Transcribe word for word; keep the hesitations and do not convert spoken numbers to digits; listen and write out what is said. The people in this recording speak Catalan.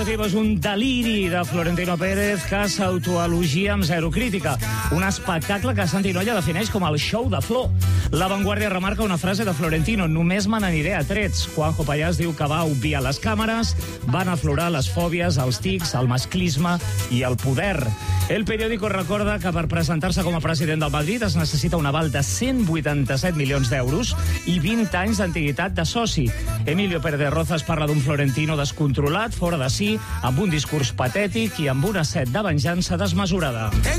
És un deliri de Florentino Pérez que s'autoelogia amb zero crítica. Un espectacle que Santi Nolla defineix com el show de Flo. La Vanguardia remarca una frase de Florentino: només me n'aniré a trets. Juanjo Payàs diu que va obviar les càmeres, van aflorar les fòbies, els tics, el masclisme i el poder. El periòdico recorda que per presentar-se com a president del Madrid es necessita un aval de cent vuitanta-set milions d'euros i vint anys d'antiguitat de soci. Emilio Pérez Rozas parla d'un Florentino descontrolat, fora de si, amb un discurs patètic i amb una set de venjança desmesurada.